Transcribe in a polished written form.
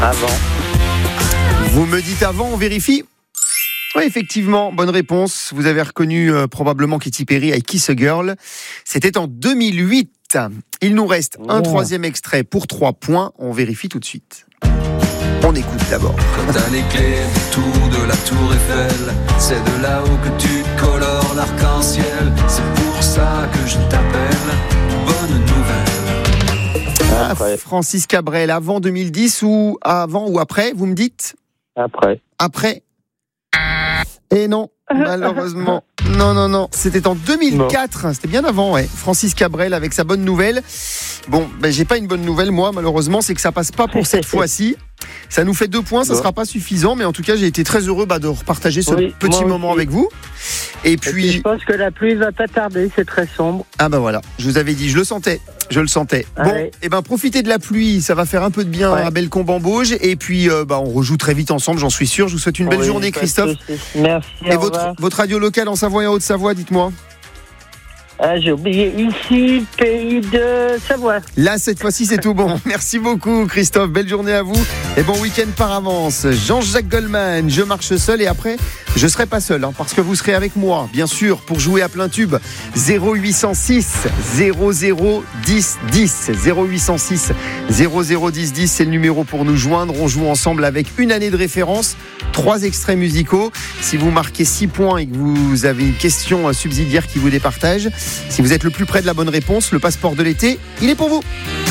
Avant. Vous me dites avant, on vérifie ? Oui, effectivement, bonne réponse. Vous avez reconnu probablement Katy Perry avec Kiss a Girl. C'était en 2008. Il nous reste un troisième extrait pour 3 points. On vérifie tout de suite. On écoute d'abord. Quand t'as les clés du tour de la tour Eiffel, c'est de là-haut que tu colores l'arc-en-ciel. C'est pour ça que je t'appelle bonne nouvelle. Francis Cabrel, avant 2010 ou avant ou après, vous me dites ? Après. Après ? Et non, malheureusement. Non. C'était en 2004. Non. C'était bien avant, ouais. Francis Cabrel avec sa bonne nouvelle. Bon, j'ai pas une bonne nouvelle, moi, malheureusement. C'est que ça passe pas pour cette fois-ci. Ça nous fait 2 points, ça sera pas suffisant. Mais en tout cas, j'ai été très heureux de repartager ce petit moment avec vous. Et puis, je pense que la pluie va pas tarder, c'est très sombre. Ah bah voilà, je vous avais dit, je le sentais. Bon, et profitez de la pluie, ça va faire un peu de bien à Bellecombe-en-Bauge. Et puis, on rejoue très vite ensemble, j'en suis sûr. Je vous souhaite une belle journée, Christophe. Merci. Et votre radio locale en Savoie et en Haute-Savoie, dites-moi. J'ai oublié ici, pays de Savoie. Là, cette fois-ci, c'est tout bon. Merci beaucoup, Christophe. Belle journée à vous et bon week-end par avance. Jean-Jacques Goldman, je marche seul et après, je serai pas seul, parce que vous serez avec moi, bien sûr, pour jouer à plein tube. 0806 00 10 10. 0806 00 10 10, c'est le numéro pour nous joindre. On joue ensemble avec une année de référence, 3 extraits musicaux. Si vous marquez 6 points et que vous avez une question subsidiaire qui vous départage, si vous êtes le plus près de la bonne réponse, le passeport de l'été, il est pour vous.